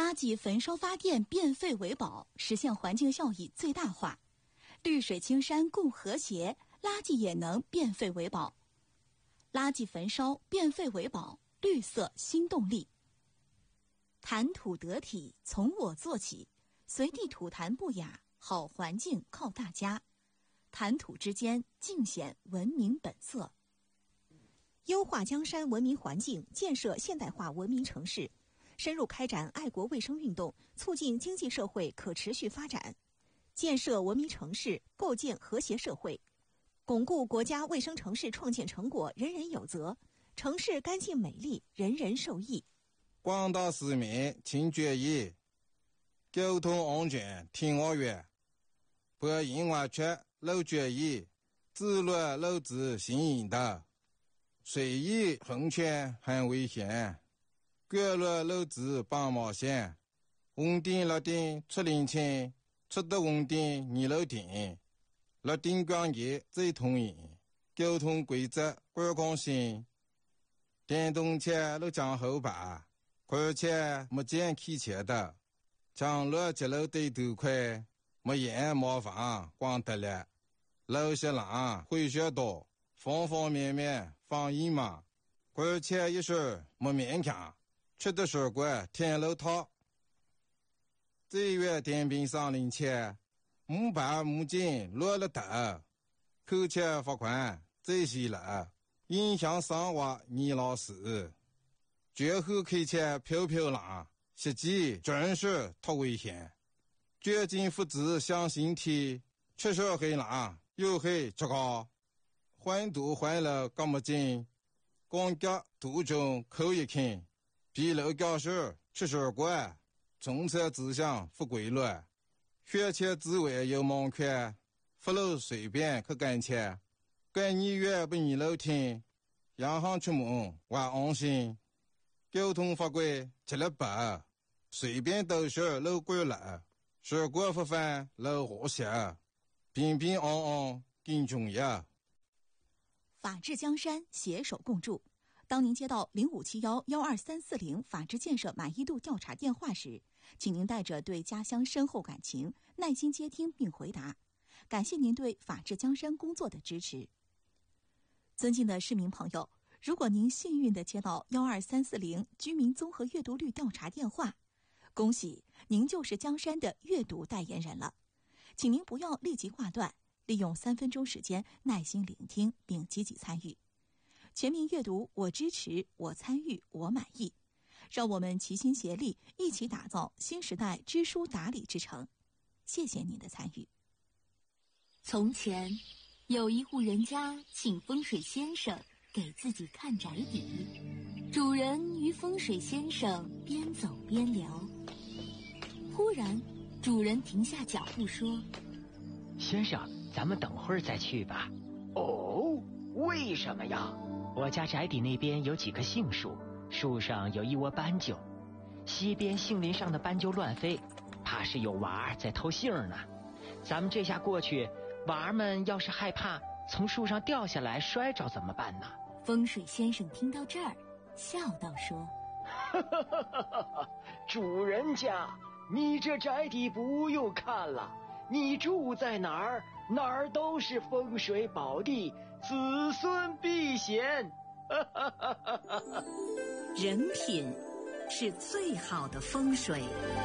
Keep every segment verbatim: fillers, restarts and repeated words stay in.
垃圾焚烧发电，变废为宝，实现环境效益最大化。绿水青山共和谐，垃圾也能变废为宝。垃圾焚烧，变废为宝，绿色新动力。谈吐得体，从我做起，随地吐痰不雅，好环境靠大家。谈吐之间，尽显文明本色。 优化江山文明环境，建设现代化文明城市，深入开展爱国卫生运动，促进经济社会可持续发展，建设文明城市，构建和谐社会，巩固国家卫生城市创建成果人人有责，城市干净美丽，人人受益。 广大市民请注意，交通安全听我话，不因为缺漏注意，自乱漏子行引导，随意横穿很危险，过路漏子帮冒险，红灯绿灯出领情，出得红灯你漏停，绿灯光节最通行，交通规则观光性，电动车都讲后排，而且没见开车的，将路接路对头快，没眼麻烦光得了，路些浪会学多，方方面面防疫嘛，而且一时没勉强，吃的水果天路套。这月电瓶上领前，木板木筋落了头，扣钱罚款这些了，影响生活你老师。绝后开车飘飘浪，实际真是太危险。绝境复制向心体，确实很浪，又很糟糕。环堵环了干么紧，光脚途中扣一看，比路教时吃水果，从车指向不规律，学前之外有盲圈，不路随便去干切，干你越不你路听，洋行出门还安心。交通法规吃了白，随便都是路过了，水果不犯路和谐，平平安安更重要。 法治江山，携手共筑。当您接到零五七幺幺二三四零法治建设满意度调查电话时，请您带着对家乡深厚感情，耐心接听并回答。感谢您对法治江山工作的支持。尊敬的市民朋友，如果您幸运地接到幺二三四零居民综合阅读率调查电话，恭喜您就是江山的阅读代言人了。请您不要立即挂断，利用三分钟时间耐心聆听并积极参与。全民阅读，我支持，我参与，我满意。让我们齐心协力，一起打造新时代知书达理之城。谢谢您的参与。 从前，有一户人家请风水先生给自己看宅邸，主人与风水先生边走边聊。忽然，主人停下脚步说：“ 先生，咱们等会儿再去吧。”“ 哦，为什么呀？”“ 我家宅邸那边有几棵杏树，树上有一窝斑鸠，西边杏林上的斑鸠乱飞，怕是有娃儿在偷杏呢。咱们这下过去，娃儿们要是害怕从树上掉下来摔着怎么办呢？” 风水先生听到这儿，笑道说：“ 哈哈哈哈哈！主人家，你这宅邸不用看了，你住在哪儿，哪儿都是风水宝地，子孙避险。”哈哈哈哈哈！ 人品是最好的风水。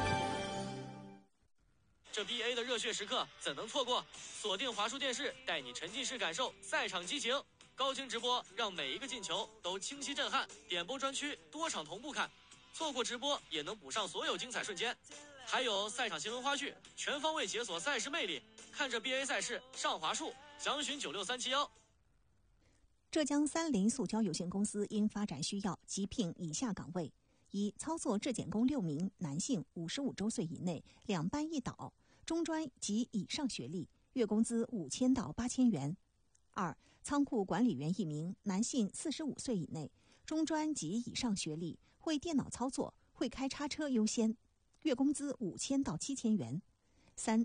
这 B A 的热血时刻怎能错过？锁定华数电视，带你沉浸式感受赛场激情。高清直播让每一个进球都清晰震撼，点播专区多场同步看，错过直播也能补上所有精彩瞬间。还有赛场新闻花絮，全方位解锁赛事魅力。看着 B A 赛事上华数，详询九六三七幺。 浙江三菱塑胶有限公司因发展需要急聘以下岗位：一、操作质检工六名，男性，五十五周岁以内，两班一导，中专及以上学历，月工资五千到八千元。二、仓库管理员一名，男性，四十五岁以内，中专及以上学历，会电脑操作，会开叉车优先，月工资五千到七千元。三、